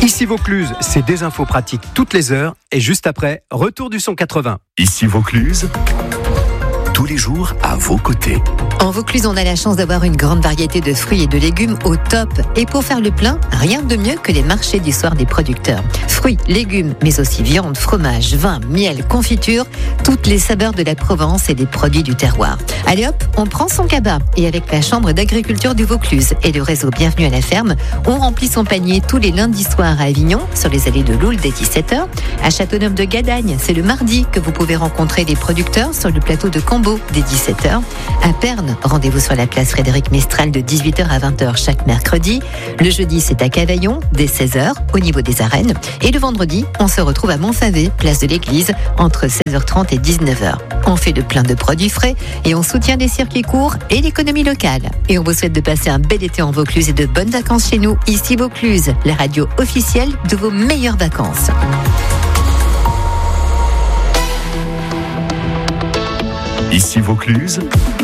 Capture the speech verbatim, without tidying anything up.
Ici Vaucluse, c'est des infos pratiques toutes les heures et juste après, retour du son quatre-vingts. Ici Vaucluse, tous les jours à vos côtés. En Vaucluse, on a la chance d'avoir une grande variété de fruits et de légumes au top. Et pour faire le plein, rien de mieux que les marchés du soir des producteurs. Fruits, légumes, mais aussi viande, fromage, vin, miel, confiture, toutes les saveurs de la Provence et des produits du terroir. Allez hop, on prend son cabas. Et avec la Chambre d'agriculture du Vaucluse et le réseau Bienvenue à la ferme, on remplit son panier tous les lundis soirs à Avignon, sur les allées de Loul dès dix-sept heures. À Châteauneuf de Gadagne, c'est le mardi que vous pouvez rencontrer les producteurs sur le plateau de Cambo dès dix-sept heures. À Perne, rendez-vous sur la place Frédéric Mistral de dix-huit heures à vingt heures chaque mercredi. Le jeudi, c'est à Cavaillon dès seize heures au niveau des arènes. Et le vendredi, on se retrouve à Montfavet, place de l'église, entre seize heures trente et dix-neuf heures. On fait de plein de produits frais et on soutient les circuits courts et l'économie locale. Et on vous souhaite de passer un bel été en Vaucluse et de bonnes vacances chez nous, ici Vaucluse, la radio officielle de vos meilleures vacances. Ici Vaucluse,